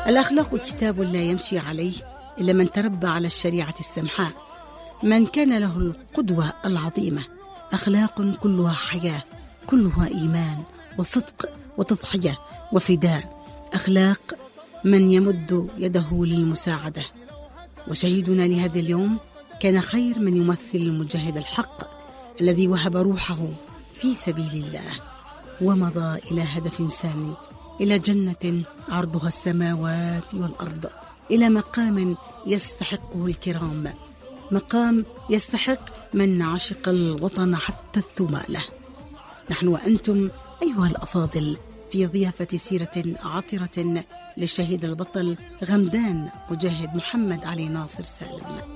الأخلاق كتاب لا يمشي عليه إلا من تربى على الشريعة السمحاء، من كان له القدوة العظيمة. أخلاق كلها حياة، كلها إيمان وصدق وتضحية وفداء. أخلاق من يمد يده للمساعدة. وشهيدنا لهذا اليوم كان خير من يمثل المجاهد الحق الذي وهب روحه في سبيل الله ومضى إلى هدف سامي، إلى جنة عرضها السماوات والأرض، إلى مقام يستحقه الكرام، مقام يستحق من عشق الوطن حتى الثمالة. نحن وأنتم أيها الأفاضل في ضيافة سيرة عطرة للشهيد البطل غمدان مجاهد محمد علي ناصر سالم.